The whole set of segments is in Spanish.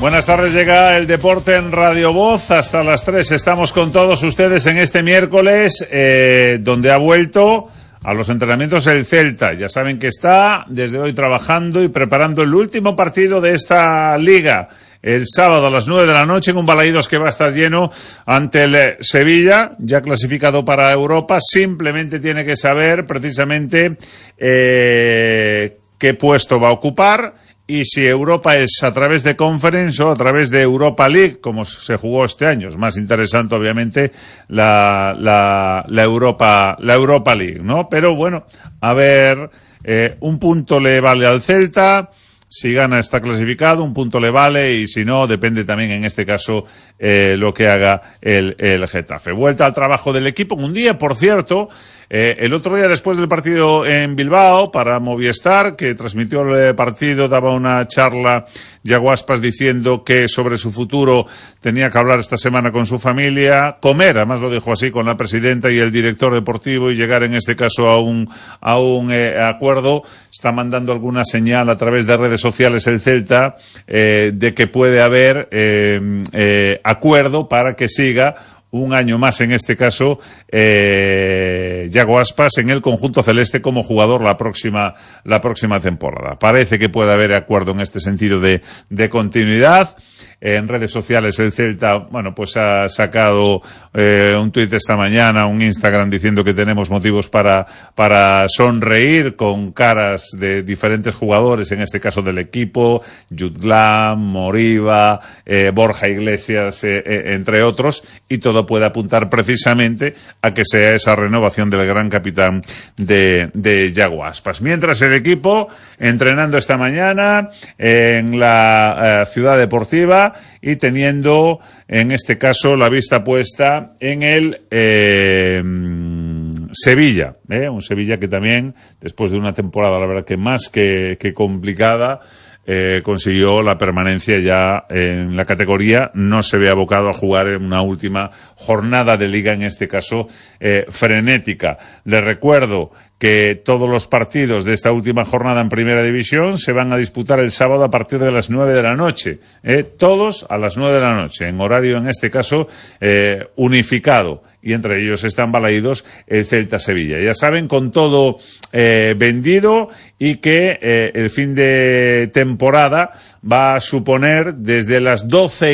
Buenas tardes, llega el deporte en Radio Voz. Hasta las 3 estamos con todos ustedes en este miércoles, donde ha vuelto a los entrenamientos el Celta. Ya saben que está desde hoy trabajando y preparando el último partido de esta liga. El sábado a las 9 de la noche en un Balaídos que va a estar lleno ante el Sevilla, ya clasificado para Europa. Simplemente tiene que saber precisamente qué puesto va a ocupar y si Europa es a través de Conference o a través de Europa League, como se jugó este año. Es más interesante, obviamente, la Europa League, ¿no? Pero bueno, a ver, un punto le vale al Celta. Si gana está clasificado, un punto le vale, y si no, depende también en este caso lo que haga el Getafe. Vuelta al trabajo del equipo, un día, por cierto, el otro día después del partido en Bilbao para Movistar, que transmitió el partido, daba una charla Yago Aspas diciendo que sobre su futuro tenía que hablar esta semana con su familia, comer, además lo dijo así, con la presidenta y el director deportivo y llegar en este caso a un acuerdo. Está mandando alguna señal a través de redes sociales el Celta de que puede haber acuerdo para que siga un año más, en este caso, Yago Aspas en el conjunto celeste como jugador la próxima temporada. Parece que puede haber acuerdo en este sentido de continuidad. En redes sociales el Celta, bueno, pues ha sacado un tuit esta mañana, un Instagram diciendo que tenemos motivos para sonreír con caras de diferentes jugadores, en este caso del equipo, Jutglam, Moriba, Borja Iglesias, entre otros, y todo puede apuntar precisamente a que sea esa renovación del gran capitán de Yago Aspas. Mientras el equipo entrenando esta mañana en la ciudad deportiva y teniendo, en este caso, la vista puesta en el Sevilla, un Sevilla que también, después de una temporada, la verdad que más que complicada, consiguió la permanencia ya en la categoría. No se ve abocado a jugar en una última jornada de liga, en este caso frenética. Les recuerdo que todos los partidos de esta última jornada en Primera División se van a disputar el sábado a partir de las 9 de la noche. Todos a las 9 de la noche, en horario, en este caso, unificado. Y entre ellos están Balaídos el Celta-Sevilla. Ya saben, con todo vendido, y que el fin de temporada va a suponer desde las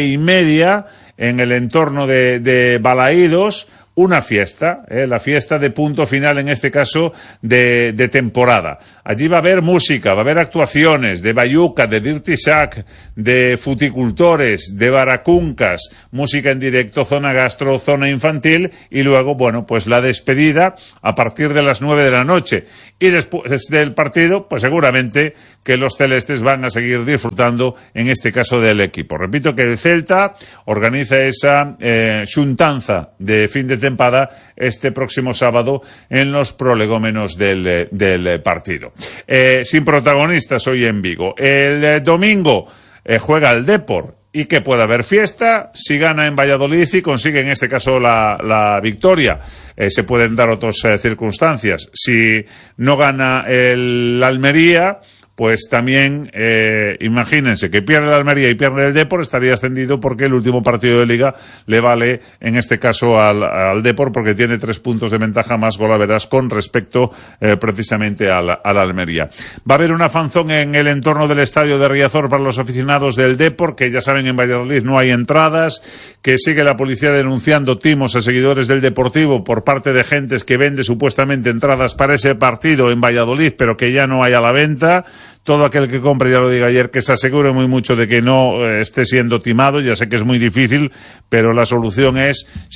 12:30 en el entorno de Balaídos una fiesta, la fiesta de punto final, en este caso, de temporada. Allí va a haber música, va a haber actuaciones de Bayuca, de Dirty Shack, de Futicultores, de Baracuncas, música en directo, zona gastro, zona infantil, y luego, bueno, pues la despedida a partir de las 9 de la noche. Y después del partido, pues seguramente que los celestes van a seguir disfrutando, en este caso, del equipo. Repito que el Celta organiza esa xuntanza de fin de temporada este próximo sábado en los prolegómenos del partido. Sin protagonistas hoy en Vigo. El domingo juega el Depor, y que puede haber fiesta si gana en Valladolid y consigue, en este caso, la victoria. Se pueden dar otras circunstancias. Si no gana el Almería, pues también, imagínense que pierde el Almería y pierde el Depor, estaría ascendido, porque el último partido de Liga le vale, en este caso, al Depor, porque tiene 3 puntos de ventaja más golaveras con respecto precisamente al Almería. Va a haber una fanzón en el entorno del estadio de Riazor para los aficionados del Depor, que ya saben, en Valladolid no hay entradas, que sigue la policía denunciando timos a seguidores del Deportivo por parte de gentes que vende supuestamente entradas para ese partido en Valladolid, pero que ya no hay a la venta. Todo aquel que compre, ya lo dije ayer, que se asegure muy mucho de que no esté siendo timado. Ya sé que es muy difícil, pero la solución es